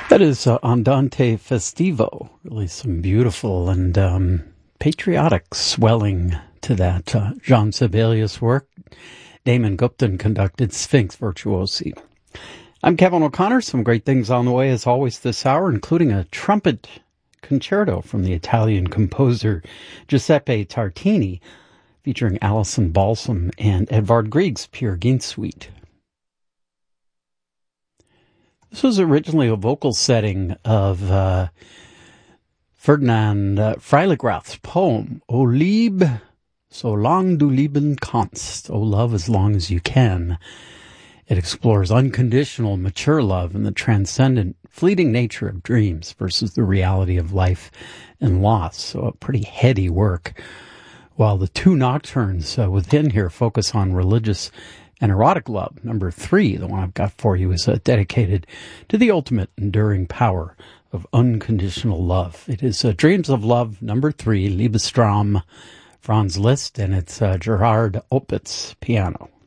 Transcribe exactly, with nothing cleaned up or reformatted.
That is uh, Andante Festivo, really some beautiful and um, patriotic swelling to that uh, Jean Sibelius work. Damon Gupton conducted Sphinx Virtuosi. I'm Kevin O'Connor. Some great things on the way as always this hour, including a trumpet concerto from the Italian composer Giuseppe Tartini, featuring Alison Balsam and Edvard Grieg's Peer Gynt Suite. This was originally a vocal setting of uh, Ferdinand uh, Freiligrath's poem, O Lieb, so lang du lieben kannst, O love as long as you can. It explores unconditional, mature love and the transcendent, fleeting nature of dreams versus the reality of life and loss. So a pretty heady work. While the two nocturnes uh, within here focus on religious and erotic love. Number three, the one I've got for you, is uh, dedicated to the ultimate enduring power of unconditional love. It is uh, Dreams of Love, number three, Liebestraum, Franz Liszt, and it's uh, Gerhard Opitz piano.